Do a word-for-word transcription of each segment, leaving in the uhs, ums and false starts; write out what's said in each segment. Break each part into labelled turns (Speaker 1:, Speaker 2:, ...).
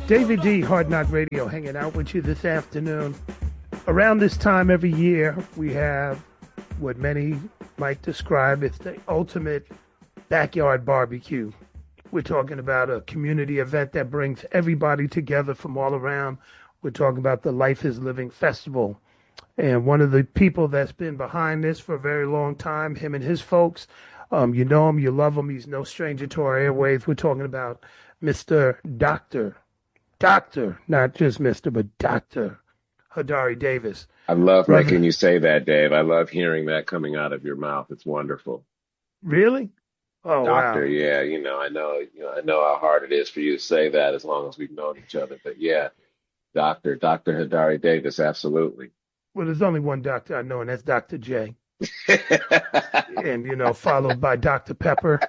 Speaker 1: David D, Hard Knock Radio, hanging out with you this afternoon. Around this time every year, we have what many might describe as the ultimate backyard barbecue. We're talking about a community event that brings everybody together from all around. We're talking about the Life is Living Festival. And one of the people that's been behind this for a very long time, him and his folks, um, you know him, you love him. He's no stranger to our airwaves. We're talking about Mister Doctor Doctor, not just Mister, but Doctor Hadari Davis.
Speaker 2: I love
Speaker 1: Brother.
Speaker 2: making you say that, Dave. I love hearing that coming out of your mouth. It's wonderful.
Speaker 1: Really? Oh,
Speaker 2: Doctor,
Speaker 1: wow.
Speaker 2: yeah, you know, I know, you know, I know how hard it is for you to say that as long as we've known each other. But yeah, Doctor, Doctor Hadari Davis, absolutely.
Speaker 1: Well, there's only one doctor I know, and that's Doctor J. And, you know, followed by Doctor Pepper.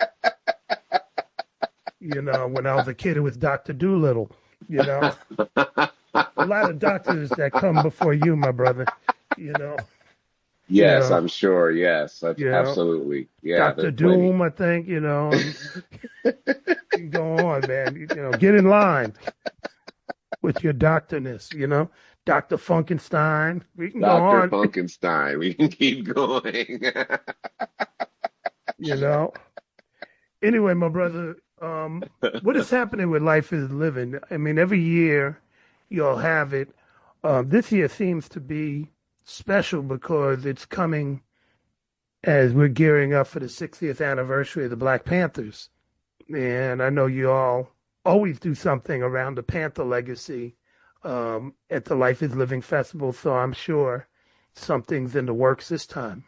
Speaker 1: You know, when I was a kid, it was Doctor Doolittle, you know. A lot of doctors that come before you, my brother, you know.
Speaker 2: Yes,
Speaker 1: you know,
Speaker 2: I'm sure. Yes,
Speaker 1: you know,
Speaker 2: absolutely. Yeah,
Speaker 1: Doctor Doom, plenty. I think, you know. You go on, man. You know, get in line with your doctorness, you know. Doctor Funkenstein. We can
Speaker 2: Doctor
Speaker 1: go on.
Speaker 2: Doctor Funkenstein. We can keep going.
Speaker 1: You know. Anyway, my brother, um, what is happening with Life is Living? I mean, every year you'll have it. Uh, this year seems to be special because it's coming as we're gearing up for the sixtieth anniversary of the Black Panthers. And I know you all always do something around the Panther legacy um, at the Life is Living Festival, so I'm sure something's in the works this time.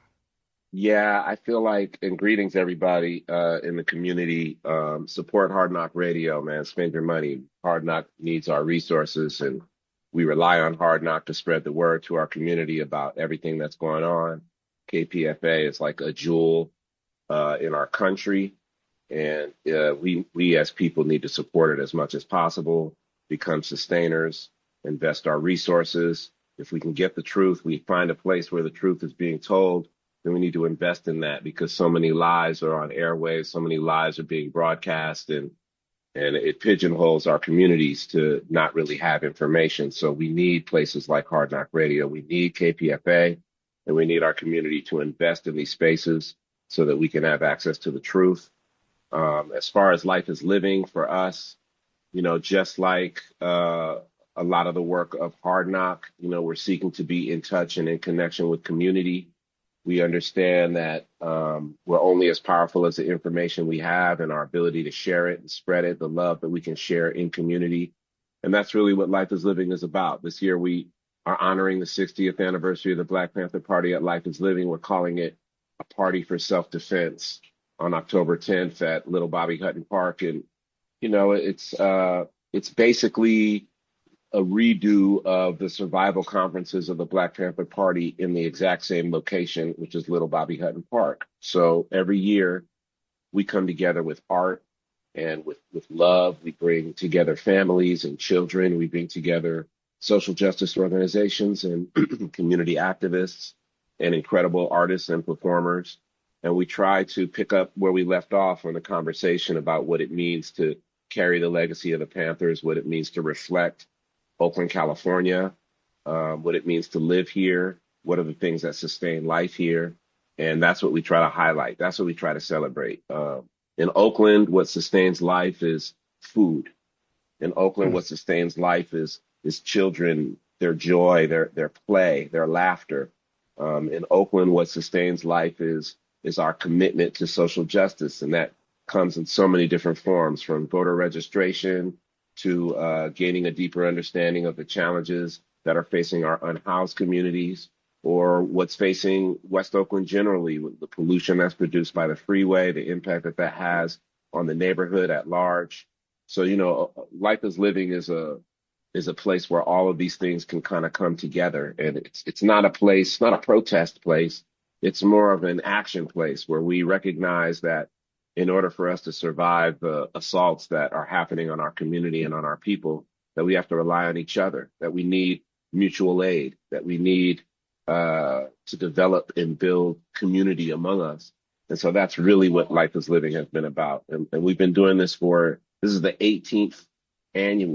Speaker 2: Yeah, I feel like, and greetings everybody uh, in the community. Um, support Hard Knock Radio, man. Spend your money. Hard Knock needs our resources, and we rely on Hard Knock to spread the word to our community about everything that's going on. K P F A is like a jewel uh, in our country, and uh, we we as people need to support it as much as possible. Become sustainers, invest our resources. If we can get the truth, we find a place where the truth is being told, then we need to invest in that because so many lies are on airwaves, so many lies are being broadcast, and and it pigeonholes our communities to not really have information. So we need places like Hard Knock Radio. We need K P F A, and we need our community to invest in these spaces so that we can have access to the truth. Um, as far as Life is Living for us, you know, just like uh, a lot of the work of Hard Knock, you know, we're seeking to be in touch and in connection with community. We understand that um, we're only as powerful as the information we have and our ability to share it and spread it, the love that we can share in community. And that's really what Life is Living is about. This year, we are honoring the sixtieth anniversary of the Black Panther Party at Life is Living. We're calling it a party for self-defense on October tenth at Little Bobby Hutton Park. And, you know, it's uh, it's basically a redo of the survival conferences of the Black Panther Party in the exact same location, which is Little Bobby Hutton Park. So every year we come together with art and with, with love. We bring together families and children. We bring together social justice organizations and community activists and incredible artists and performers. And we try to pick up where we left off on the conversation about what it means to carry the legacy of the Panthers, what it means to reflect Oakland, California, um, what it means to live here, what are the things that sustain life here. And that's what we try to highlight. That's what we try to celebrate. Um, in Oakland, what sustains life is food. In Oakland, mm-hmm. what sustains life is is children, their joy, their their play, their laughter. Um, in Oakland, what sustains life is is our commitment to social justice. And that comes in so many different forms, from voter registration to uh, gaining a deeper understanding of the challenges that are facing our unhoused communities, or what's facing West Oakland generally, with the pollution that's produced by the freeway, the impact that that has on the neighborhood at large. So, you know, Life is Living is a is a place where all of these things can kind of come together. And it's it's not a place, not a protest place. It's more of an action place where we recognize that in order for us to survive the assaults that are happening on our community and on our people, that we have to rely on each other, that we need mutual aid, that we need uh, to develop and build community among us. And so that's really what Life is Living has been about. And, and we've been doing this for, this is the eighteenth annual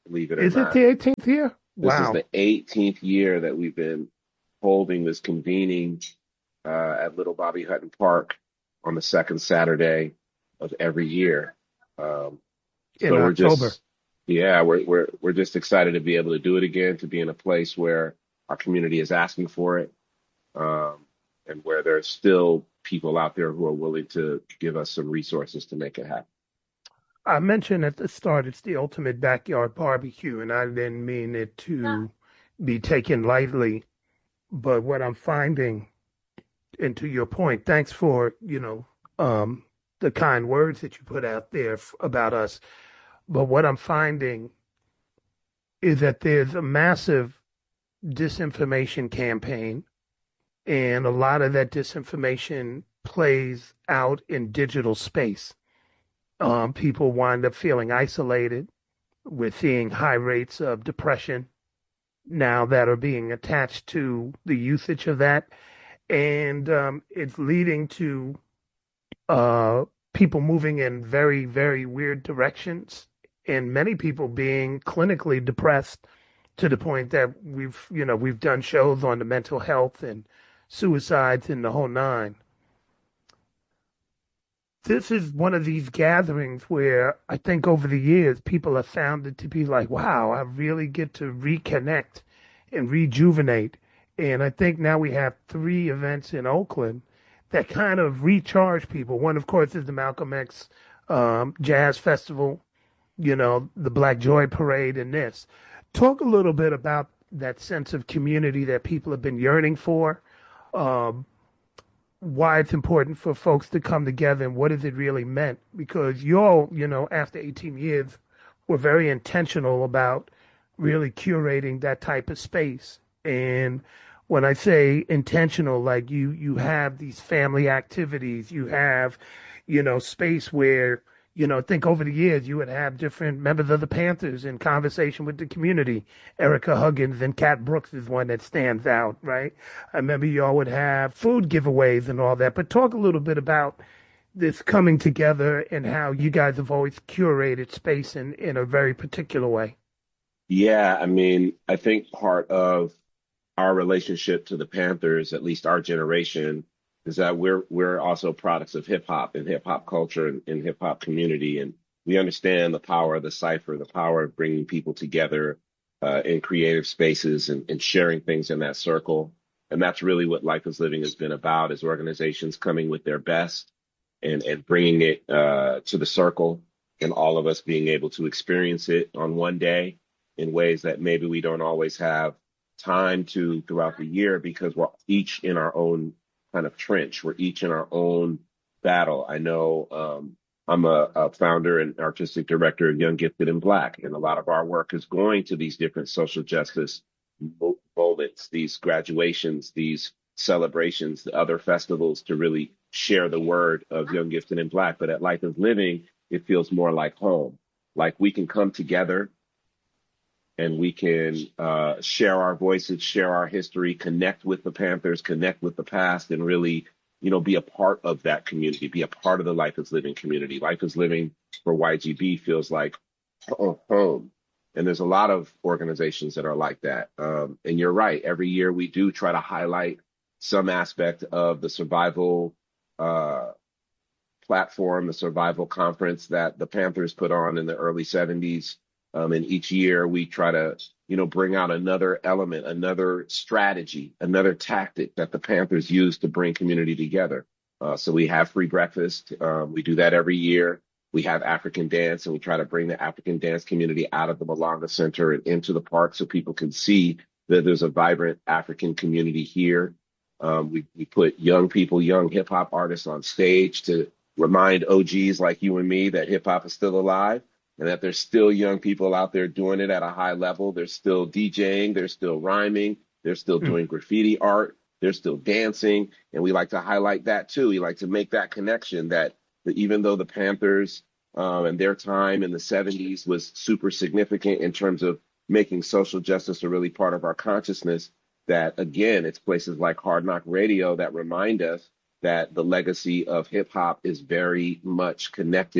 Speaker 2: believe it or
Speaker 1: Is it
Speaker 2: not.
Speaker 1: the eighteenth year?
Speaker 2: This is
Speaker 1: Wow.
Speaker 2: the eighteenth year that we've been holding this convening uh, at Little Bobby Hutton Park on the second Saturday of every year. Um,
Speaker 1: In
Speaker 2: so we're
Speaker 1: October.
Speaker 2: just, yeah, we're we're we're just excited to be able to do it again, to be in a place where our community is asking for it, um, and where there's still people out there who are willing to give us some resources to make it happen.
Speaker 1: I mentioned at the start it's the ultimate backyard barbecue, and I didn't mean it to be taken lightly. But what I'm finding, and to your point, thanks for, you know, um, the kind words that you put out there f- about us. But what I'm finding is that there's a massive disinformation campaign, and a lot of that disinformation plays out in digital space. Um, people wind up feeling isolated. We're seeing high rates of depression now that are being attached to the usage of that. And um, it's leading to uh, people moving in very, very weird directions, and many people being clinically depressed to the point that we've, you know, we've done shows on the mental health and suicides and the whole nine. This is one of these gatherings where I think over the years people have found it to be like, wow, I really get to reconnect and rejuvenate. And I think now we have three events in Oakland that kind of recharge people. One, of course, is the Malcolm X um, Jazz Festival, you know, the Black Joy Parade, and this. Talk a little bit about that sense of community that people have been yearning for. Um, why it's important for folks to come together and what has it really meant, because you all, you know, after eighteen years were very intentional about really curating that type of space. And when I say intentional, like you you have these family activities, you have, you know, space where, you know, think over the years you would have different members of the Panthers in conversation with the community. Erica Huggins and Kat Brooks is one that stands out, right? I remember y'all would have food giveaways and all that. But talk a little bit about this coming together and how you guys have always curated space in, in a very particular way.
Speaker 2: Yeah, I mean, I think part of our relationship to the Panthers, at least our generation, is that we're we're also products of hip hop and hip hop culture and, and hip hop community, and we understand the power of the cipher, the power of bringing people together uh, in creative spaces and, and sharing things in that circle. And that's really what Life is Living has been about: is organizations coming with their best and and bringing it uh, to the circle, and all of us being able to experience it on one day in ways that maybe we don't always have time to throughout the year, because we're each in our own kind of trench. We're each in our own battle. I know um, I'm a, a founder and artistic director of Young Gifted and Black, and a lot of our work is going to these different social justice mo- moments, these graduations, these celebrations, the other festivals, to really share the word of Young Gifted and Black. But at Life is Living, it feels more like home. Like we can come together and we can uh, share our voices, share our history, connect with the Panthers, connect with the past, and really, you know, be a part of that community, be a part of the Life is Living community. Life is Living for Y G B feels like home. And there's a lot of organizations that are like that. Um, and you're right. Every year we do try to highlight some aspect of the survival uh, platform, the survival conference that the Panthers put on in the early seventies. Um, and each year we try to, you know, bring out another element, another strategy, another tactic that the Panthers use to bring community together. Uh, so we have free breakfast. Um, we do that every year. We have African dance, and we try to bring the African dance community out of the Malanga Center and into the park so people can see that there's a vibrant African community here. Um, we, we put young people, young hip hop artists on stage to remind O Gs like you and me that hip hop is still alive, and that there's still young people out there doing it at a high level. They're still DJing, they're still rhyming, they're still
Speaker 1: Mm.
Speaker 2: doing graffiti art, they're still dancing. And we like to highlight that too. We like to make that connection that, that even though the Panthers um, and their time in the seventies was super significant in terms of making social justice a really part of our consciousness, that again, it's places like Hard Knock Radio that remind us that the legacy of hip hop is very much connected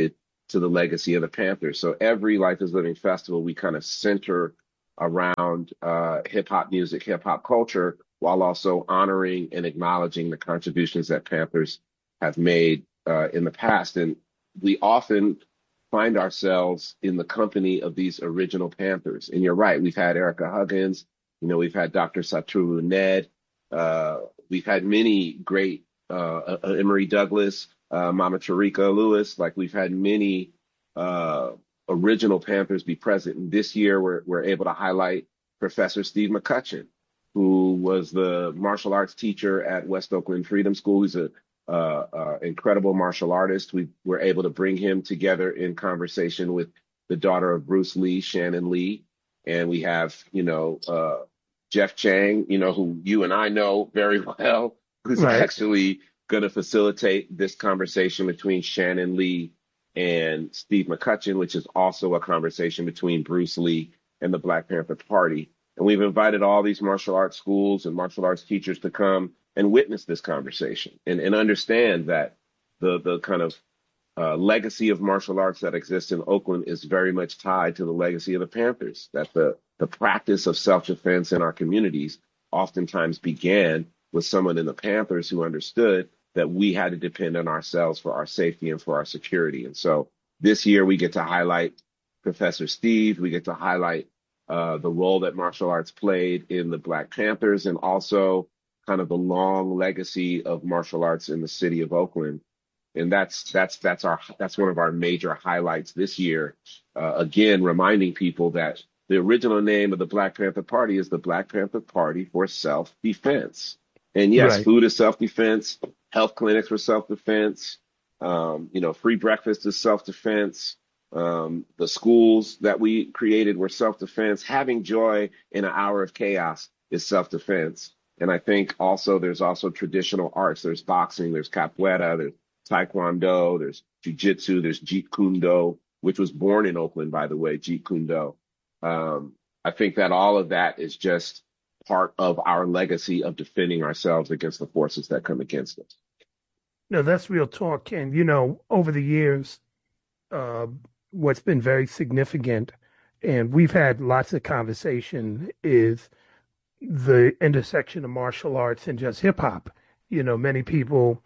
Speaker 2: to the legacy of the Panthers. So every Life is Living festival, we kind of center around uh, hip hop music, hip hop culture, while also honoring and acknowledging the contributions that Panthers have made uh, in the past. And we often find ourselves in the company of these original Panthers. And you're right, we've had Erica Huggins, you know, we've had Doctor Satoru Ned, uh, we've had many great uh, uh, Emory Douglas, uh, Mama Tarika Lewis, like we've had many uh, original Panthers be present. And this year we're, we're able to highlight Professor Steve McCutcheon, who was the martial arts teacher at West Oakland Freedom School. He's a uh, uh, incredible martial artist. We were able to bring him together in conversation with the daughter of Bruce Lee, Shannon Lee. And we have, you know, uh, Jeff Chang, you know, who you and I know very well, who's
Speaker 1: Right.
Speaker 2: actually going to facilitate this conversation between Shannon Lee and Steve McCutcheon, which is also a conversation between Bruce Lee and the Black Panther Party. And we've invited all these martial arts schools and martial arts teachers to come and witness this conversation and, and understand that the the kind of uh, legacy of martial arts that exists in Oakland is very much tied to the legacy of the Panthers, that the, the practice of self-defense in our communities oftentimes began with someone in the Panthers who understood that we had to depend on ourselves for our safety and for our security. And so this year we get to highlight Professor Steve, we get to highlight uh, the role that martial arts played in the Black Panthers, and also kind of the long legacy of martial arts in the city of Oakland. And that's that's that's our that's one of our major highlights this year. Uh, again, reminding people that the original name of the Black Panther Party is the Black Panther Party for Self-Defense. And yes,
Speaker 1: Right.
Speaker 2: food is self-defense, health clinics for self-defense, um, you know, free breakfast is self-defense. Um, the schools that we created were self-defense. Having joy in an hour of chaos is self-defense. And I think also there's also traditional arts. There's boxing, there's capoeira, there's taekwondo, there's jiu-jitsu, there's jeet kune do, which was born in Oakland, by the way, jeet kune do. Um, I think that all of that is just part of our legacy of defending ourselves against the forces that come against us.
Speaker 1: No, that's real talk. And, you know, over the years, uh, what's been very significant, and we've had lots of conversation, is the intersection of martial arts and just hip hop. You know, many people,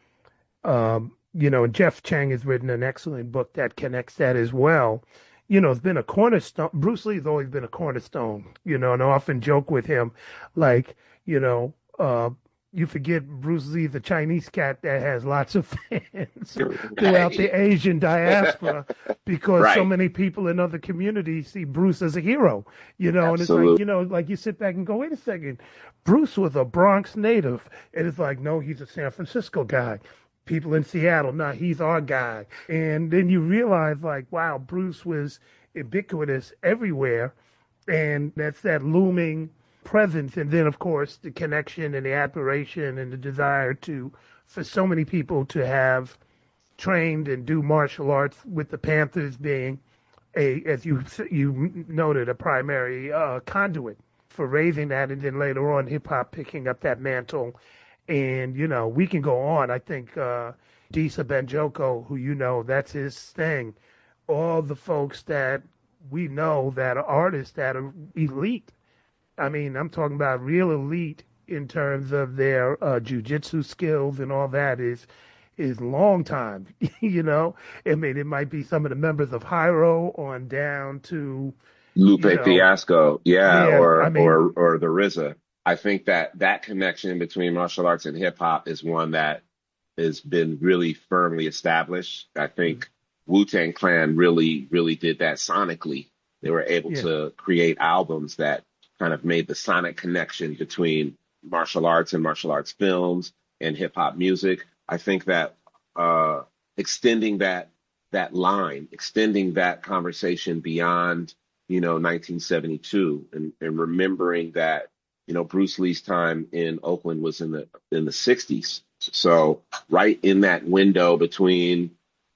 Speaker 1: um, you know, and Jeff Chang has written an excellent book that connects that as well. You know, it's been a cornerstone. Bruce Lee's always been a cornerstone, you know, and I often joke with him, like, you know, uh, you forget Bruce Lee, the Chinese cat that has lots of fans throughout the Asian diaspora, because so
Speaker 2: Right.
Speaker 1: many people in other communities see Bruce as a hero, you know, and it's like,
Speaker 2: Absolutely.
Speaker 1: you know, like you sit back and go, wait a second, Bruce was a Bronx native. And it's like, no, he's a San Francisco guy. People in Seattle, nah, he's our guy. And then you realize, like, wow, Bruce was ubiquitous everywhere. And that's that looming presence. And then, of course, the connection and the admiration and the desire to, for so many people to have trained and do martial arts, with the Panthers being a, as you you noted, a primary uh, conduit for raising that, and then later on hip hop picking up that mantle. And, you know, we can go on. I think uh, Disa Benjoko, who you know, that's his thing. All the folks that we know that are artists that are elite. I mean, I'm talking about real elite in terms of their uh, jujitsu skills and all that is is long time, you know. I mean, it might be some of the members of Hyro on down to,
Speaker 2: Lupe
Speaker 1: you know,
Speaker 2: Fiasco, yeah,
Speaker 1: yeah, I
Speaker 2: or
Speaker 1: mean,
Speaker 2: or or the R Z A. I think that that connection between martial arts and hip hop is one that has been really firmly established. I think Wu-Tang Clan really, really did that sonically. They were able
Speaker 1: yeah,
Speaker 2: to create albums that kind of made the sonic connection between martial arts and martial arts films and hip hop music. I think that uh, extending that that line, extending that conversation beyond, you know, nineteen seventy-two, and, and remembering that, you know, Bruce Lee's time in Oakland was in the in the sixties. So right in that window between,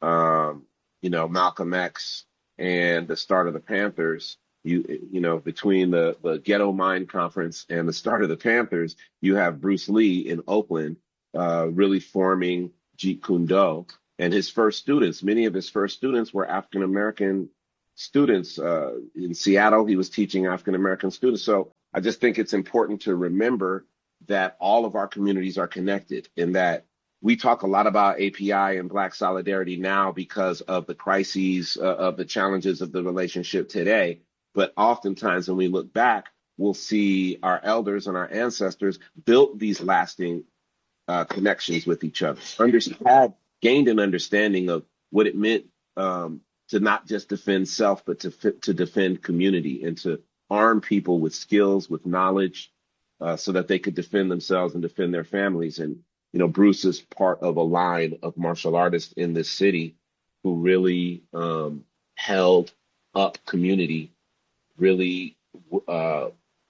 Speaker 2: um, you know, Malcolm X and the start of the Panthers, you you know, between the the Ghetto Mind Conference and the start of the Panthers, you have Bruce Lee in Oakland, uh, really forming Jeet Kune Do. And his first students, many of his first students were African American students. Uh, in Seattle, he was teaching African American students. So I just think it's important to remember that all of our communities are connected, and that we talk a lot about A P I and Black solidarity now because of the crises, uh, of the challenges of the relationship today. But oftentimes when we look back, we'll see our elders and our ancestors built these lasting uh, connections with each other, Under- had gained an understanding of what it meant um, to not just defend self, but to fi- to defend community, and to arm people with skills, with knowledge, uh, so that they could defend themselves and defend their families. And, you know, Bruce is part of a line of martial artists in this city who really um, held up community, really uh,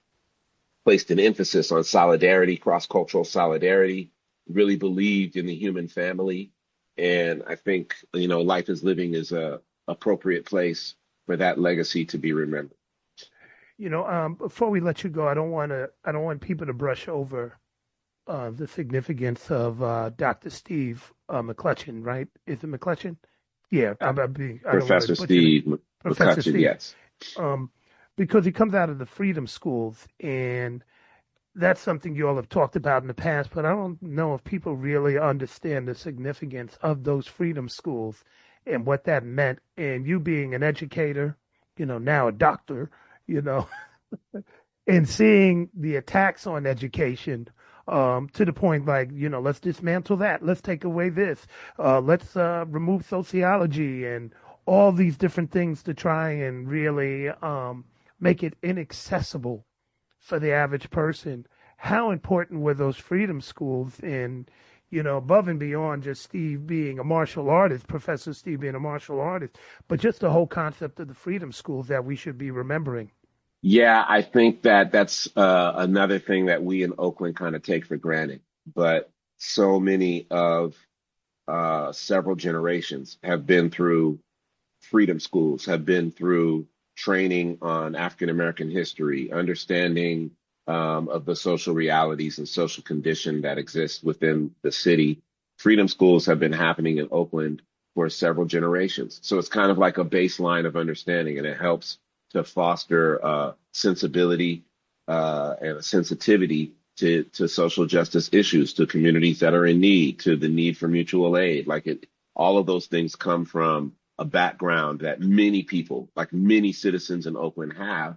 Speaker 2: placed an emphasis on solidarity, cross-cultural solidarity, really believed in the human family. And I think, you know, Life is Living is a appropriate place for that legacy to be remembered.
Speaker 1: You know, um, before we let you go, I don't want to. I don't want people to brush over uh, the significance of uh, doctor Steve uh, McCutcheon. Right? Is it McCutcheon? Yeah, I'm, I'm being, I don't want to
Speaker 2: Professor
Speaker 1: butcher the
Speaker 2: Steve
Speaker 1: Professor
Speaker 2: McCutcheon,
Speaker 1: Steve,
Speaker 2: yes.
Speaker 1: um, because he comes out of the Freedom Schools, and that's something you all have talked about in the past. But I don't know if people really understand the significance of those Freedom Schools and what that meant. And you being an educator, you know, now a doctor, you know, and seeing the attacks on education um, to the point like, you know, let's dismantle that. Let's take away this. Uh, let's uh, remove sociology and all these different things to try and really um, make it inaccessible for the average person. How important were those freedom schools in, you know, above and beyond just Steve being a martial artist, Professor Steve being a martial artist, but just the whole concept of the freedom schools that we should be remembering?
Speaker 2: Yeah, I think that that's uh, another thing that we in Oakland kind of take for granted. But so many of uh, several generations have been through freedom schools, have been through training on African American history, understanding um, of the social realities and social condition that exists within the city. Freedom schools have been happening in Oakland for several generations. So it's kind of like a baseline of understanding, and it helps to foster uh, sensibility uh, and a sensitivity to, to social justice issues, to communities that are in need, to the need for mutual aid. Like it, all of those things come from a background that many people, like many citizens in Oakland have,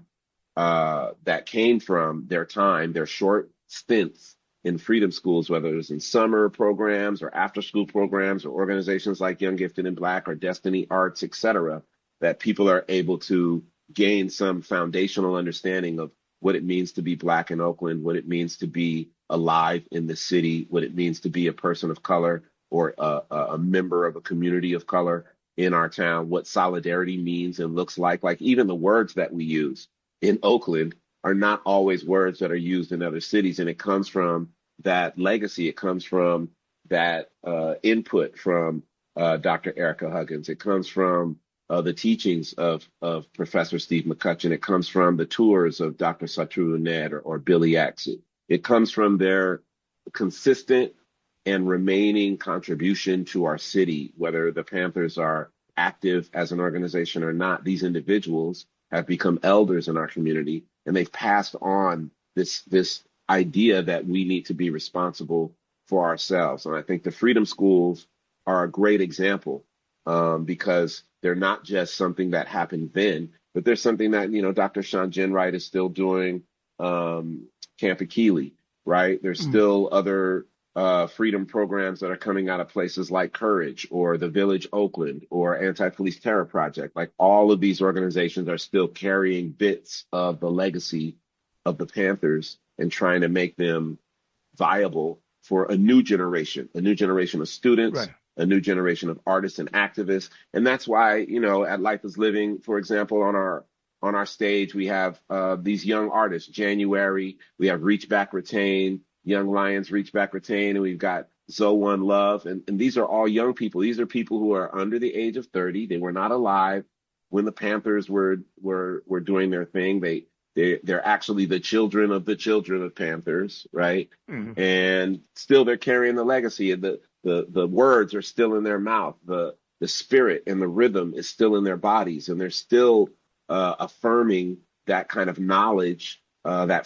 Speaker 2: uh, that came from their time, their short stints in freedom schools, whether it was in summer programs or after school programs or organizations like Young, Gifted, and Black or Destiny Arts, et cetera, that people are able to gain some foundational understanding of what it means to be Black in Oakland, what it means to be alive in the city, what it means to be a person of color or a, a member of a community of color in our town, what solidarity means and looks like. Like even the words that we use in Oakland are not always words that are used in other cities. And it comes from that legacy. It comes from that uh, input from uh, Doctor Erica Huggins. It comes from uh, the teachings of, of Professor Steve McCutcheon. It comes from the tours of Doctor Satru Ned or, or Billy X. It, it comes from their consistent and remaining contribution to our city, whether the Panthers are active as an organization or not. These individuals have become elders in our community, and they've passed on this this idea that we need to be responsible for ourselves. And I think the Freedom Schools are a great example um, because they're not just something that happened then, but there's something that, you know, Doctor Sean Jenwright is still doing, um, Camp Akili, right? There's
Speaker 1: Mm.
Speaker 2: still other uh, freedom programs that are coming out of places like Courage or the Village Oakland or Anti-Police Terror Project. Like all of these organizations are still carrying bits of the legacy of the Panthers and trying to make them viable for a new generation, a new generation of students,
Speaker 1: Right.
Speaker 2: a new generation of artists and activists. And that's why, you know, at Life is Living, for example, on our on our stage, we have uh, these young artists, January, we have Reach Back Retain, Young Lions Reach Back Retain, and we've got Zoe One Love. And, and these are all young people. These are people who are under the age of thirty. They were not alive when the Panthers were were were doing their thing. They they they're actually the children of the children of Panthers, right?
Speaker 1: Mm-hmm.
Speaker 2: And still they're carrying the legacy. The the the words are still in their mouth. The the spirit and the rhythm is still in their bodies, and they're still uh, affirming that kind of knowledge, uh, that